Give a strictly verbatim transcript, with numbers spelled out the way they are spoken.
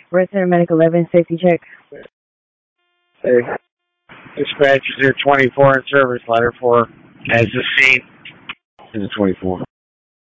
Red Center Medic eleven, safety check. Hey, dispatch zero twenty-four in service, letter four, as the scene. Is it twenty-four?